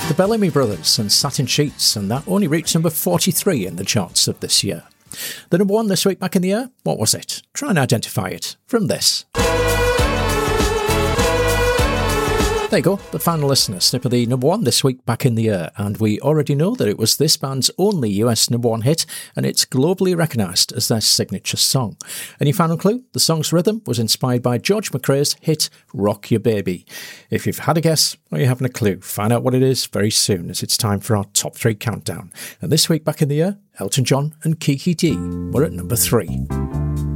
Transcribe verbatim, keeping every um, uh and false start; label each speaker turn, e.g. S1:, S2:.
S1: The Bellamy Brothers and Satin Sheets, and that only reached number forty-three in the charts of this year. The number one this week back in the year, what was it? Try and identify it from this. There you go, the final listener snip of the number one this week back in the year, and we already know that it was this band's only U S number one hit, and it's globally recognised as their signature song. Any final clue? The song's rhythm was inspired by George McRae's hit Rock Your Baby. If you've had a guess or you haven't a clue, find out what it is very soon, as it's time for our top three countdown. And this week back in the year, Elton John and Kiki Dee were at number three.